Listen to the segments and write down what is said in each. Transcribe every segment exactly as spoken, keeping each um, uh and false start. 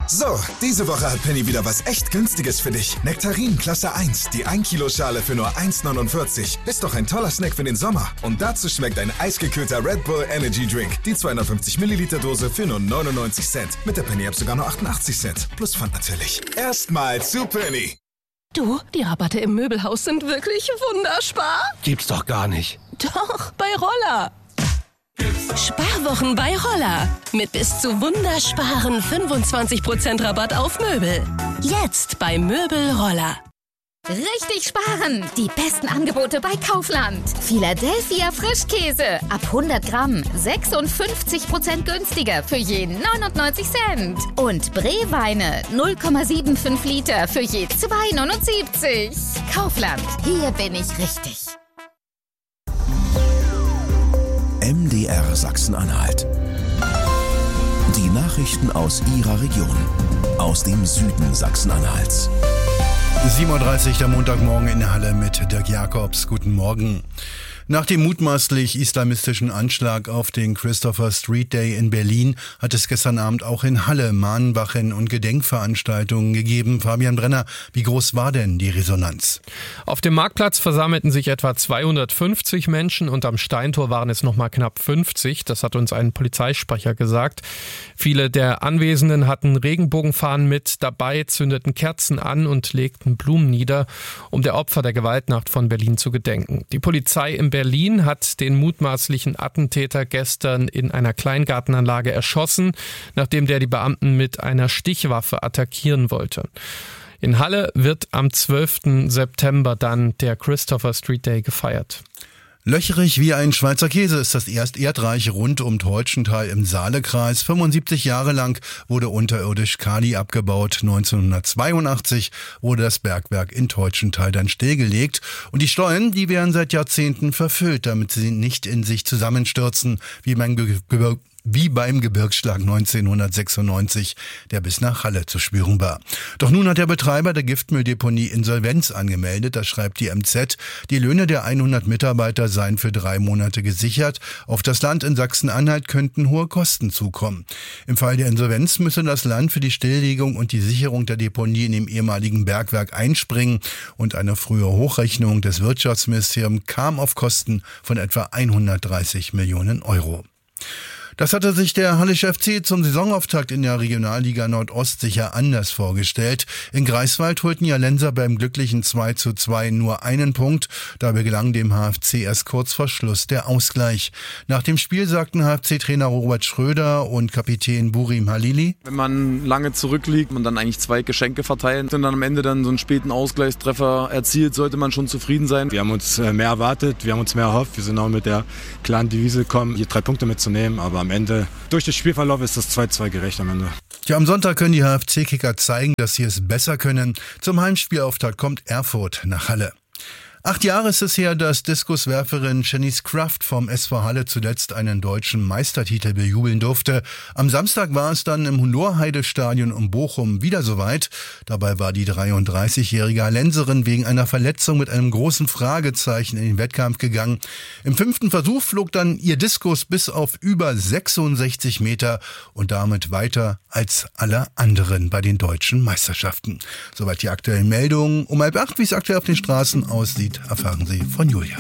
So, diese Woche hat Penny wieder was echt Günstiges für dich. Nektarin Klasse eins, die ein Kilo Schale für nur eins neunundvierzig. Ist doch ein toller Snack für den Sommer. Und dazu schmeckt ein eisgekühlter Red Bull Energy Drink. Die zweihundertfünfzig Milliliter Dose für nur neunundneunzig Cent. Mit der Penny-App sogar nur achtundachtzig Cent. Plus Pfand natürlich. Erstmal zu Penny. Du, die Rabatte im Möbelhaus sind wirklich wunderspar. Gibt's doch gar nicht. Doch, bei Roller. Sparwochen bei Roller. Mit bis zu wundersparen fünfundzwanzig Prozent Rabatt auf Möbel. Jetzt bei Möbel Roller. Richtig sparen! Die besten Angebote bei Kaufland. Philadelphia Frischkäse. Ab hundert Gramm. sechsundfünfzig Prozent günstiger für je neunundneunzig Cent. Und Bree-Weine. null Komma fünfundsiebzig Liter für je zwei neunundsiebzig. Kaufland. Hier bin ich richtig. M D R Sachsen-Anhalt. Die Nachrichten aus Ihrer Region. Aus dem Süden Sachsen-Anhalts. sieben Uhr dreißig der Montagmorgen in der Halle mit Dirk Jakobs. Guten Morgen. Nach dem mutmaßlich islamistischen Anschlag auf den Christopher Street Day in Berlin hat es gestern Abend auch in Halle Mahnwachen und Gedenkveranstaltungen gegeben. Fabian Brenner, wie groß war denn die Resonanz? Auf dem Marktplatz versammelten sich etwa zweihundertfünfzig Menschen und am Steintor waren es noch mal knapp fünfzig. Das hat uns ein Polizeisprecher gesagt. Viele der Anwesenden hatten Regenbogenfahnen mit dabei, zündeten Kerzen an und legten Blumen nieder, um der Opfer der Gewaltnacht von Berlin zu gedenken. Die Polizei im Berlin hat den mutmaßlichen Attentäter gestern in einer Kleingartenanlage erschossen, nachdem der die Beamten mit einer Stichwaffe attackieren wollte. In Halle wird am zwölften September dann der Christopher Street Day gefeiert. Löcherig wie ein Schweizer Käse ist das erst Erdreich rund um Teutschenthal im Saalekreis. fünfundsiebzig Jahre lang wurde unterirdisch Kali abgebaut. neunzehnhundertzweiundachtzig wurde das Bergwerk in Teutschenthal dann stillgelegt. Und die Stollen, die werden seit Jahrzehnten verfüllt, damit sie nicht in sich zusammenstürzen, wie beim Gebirge. Wie beim Gebirgsschlag neunzehnhundertsechsundneunzig, der bis nach Halle zu spüren war. Doch nun hat der Betreiber der Giftmülldeponie Insolvenz angemeldet, das schreibt die M Z. Die Löhne der hundert Mitarbeiter seien für drei Monate gesichert. Auf das Land in Sachsen-Anhalt könnten hohe Kosten zukommen. Im Fall der Insolvenz müsse das Land für die Stilllegung und die Sicherung der Deponie in dem ehemaligen Bergwerk einspringen. Und eine frühe Hochrechnung des Wirtschaftsministeriums kam auf Kosten von etwa hundertdreißig Millionen Euro. Das hatte sich der Hallische F C zum Saisonauftakt in der Regionalliga Nordost sicher anders vorgestellt. In Greifswald holten die Hallenser beim glücklichen zwei zu zwei nur einen Punkt. Dabei gelang dem H F C erst kurz vor Schluss der Ausgleich. Nach dem Spiel sagten H F C-Trainer Robert Schröder und Kapitän Burim Halili: Wenn man lange zurückliegt und dann eigentlich zwei Geschenke verteilt und dann am Ende dann so einen späten Ausgleichstreffer erzielt, sollte man schon zufrieden sein. Wir haben uns mehr erwartet, wir haben uns mehr erhofft. Wir sind auch mit der klaren Devise gekommen, hier drei Punkte mitzunehmen, aber am Ende, durch den Spielverlauf, ist das zwei zu zwei gerecht am Ende. Ja, am Sonntag können die H F C-Kicker zeigen, dass sie es besser können. Zum Heimspielauftakt kommt Erfurt nach Halle. Acht Jahre ist es her, dass Diskuswerferin Shanice Kraft vom S V Halle zuletzt einen deutschen Meistertitel bejubeln durfte. Am Samstag war es dann im Honorheide-Stadion in Bochum wieder soweit. Dabei war die dreiunddreißigjährige Hallenserin wegen einer Verletzung mit einem großen Fragezeichen in den Wettkampf gegangen. Im fünften Versuch flog dann ihr Diskus bis auf über sechsundsechzig Meter und damit weiter als alle anderen bei den deutschen Meisterschaften. Soweit die aktuellen Meldungen. Um halb acht, wie es aktuell auf den Straßen aussieht, erfahren Sie von Julia.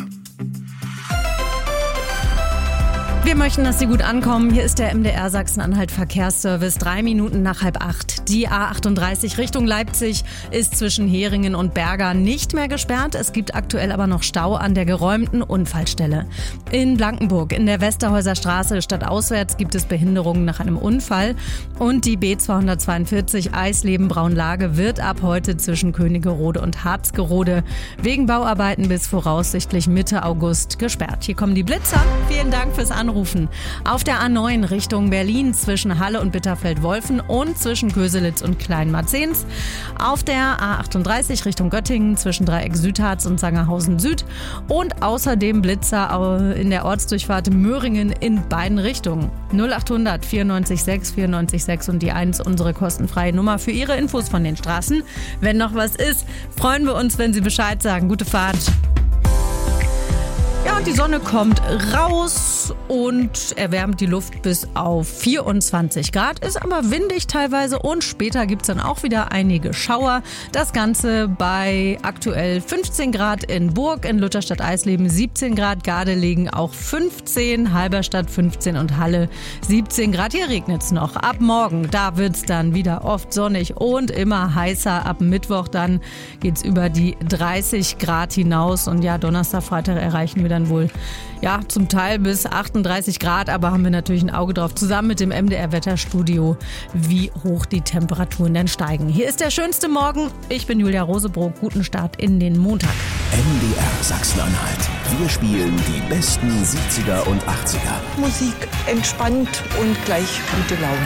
Wir möchten, dass Sie gut ankommen. Hier ist der M D R Sachsen-Anhalt Verkehrsservice. Drei Minuten nach halb acht. Die A achtunddreißig Richtung Leipzig ist zwischen Heringen und Berga nicht mehr gesperrt. Es gibt aktuell aber noch Stau an der geräumten Unfallstelle. In Blankenburg in der Westerhäuser Straße stadtauswärts gibt es Behinderungen nach einem Unfall. Und die B zweihundertzweiundvierzig Eisleben-Braunlage wird ab heute zwischen Königerode und Harzgerode wegen Bauarbeiten bis voraussichtlich Mitte August gesperrt. Hier kommen die Blitzer. Vielen Dank fürs Anrufen. Auf der A neun Richtung Berlin zwischen Halle und Bitterfeld-Wolfen und zwischen Köselitz und Kleinmarzens. Auf der A achtunddreißig Richtung Göttingen zwischen Dreieck Südharz und Sangerhausen Süd. Und außerdem Blitzer in der Ortsdurchfahrt Möhringen in beiden Richtungen. null achthundert vierundneunzig sechs vierundneunzig sechs und die eins, unsere kostenfreie Nummer für Ihre Infos von den Straßen. Wenn noch was ist, freuen wir uns, wenn Sie Bescheid sagen. Gute Fahrt. Ja, und die Sonne kommt raus und erwärmt die Luft bis auf vierundzwanzig Grad. Ist aber windig teilweise und später gibt es dann auch wieder einige Schauer. Das Ganze bei aktuell fünfzehn Grad in Burg, in Lutherstadt-Eisleben siebzehn Grad, Gardelegen auch fünfzehn, Halberstadt fünfzehn und Halle siebzehn Grad. Hier regnet es noch. Ab morgen, da wird es dann wieder oft sonnig und immer heißer. Ab Mittwoch dann geht es über die dreißig Grad hinaus und ja, Donnerstag, Freitag erreichen wir dann wohl ja zum Teil bis achtunddreißig Grad, aber haben wir natürlich ein Auge drauf, zusammen mit dem M D R-Wetterstudio, wie hoch die Temperaturen denn steigen. Hier ist der schönste Morgen. Ich bin Julia Rosebrock. Guten Start in den Montag. M D R Sachsen-Anhalt. Wir spielen die besten siebziger und achtziger. Musik entspannt und gleich gute Laune.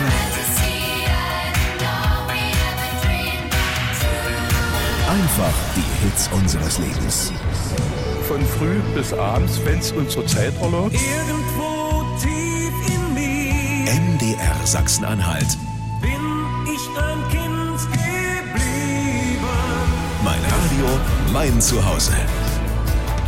Einfach die Hits unseres Lebens. Von früh bis abends, wenn es unsere Zeit erlaubt. Irgendwo tief in mir M D R Sachsen-Anhalt. Bin ich ein Kind geblieben. Mein Radio, mein Zuhause.